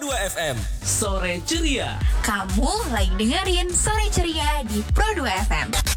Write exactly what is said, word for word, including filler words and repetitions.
dua F M. Sore ceria. Kamu lagi dengerin Sore Ceria di Pro dua F M.